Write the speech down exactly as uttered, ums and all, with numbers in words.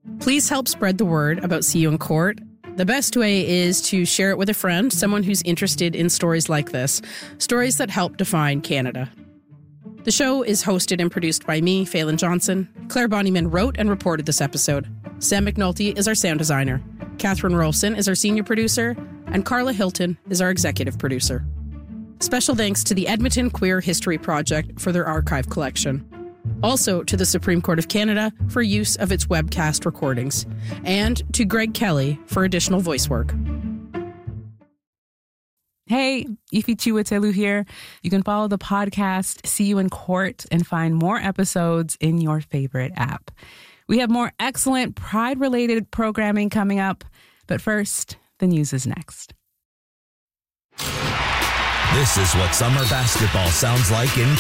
Please help spread the word about See You in Court. The best way is to share it with a friend, someone who's interested in stories like this, stories that help define Canada. The show is hosted and produced by me, Phelan Johnson. Claire Bonnyman wrote and reported this episode. Sam McNulty is our sound designer. Catherine Rolfson is our senior producer. And Carla Hilton is our executive producer. Special thanks to the Edmonton Queer History Project for their archive collection. Also to the Supreme Court of Canada for use of its webcast recordings. And to Greg Kelly for additional voice work. Hey, Ifi Chiwetelu here. You can follow the podcast See You in Court and find more episodes in your favorite app. We have more excellent Pride-related programming coming up. But first, the news is next. This is what summer basketball sounds like in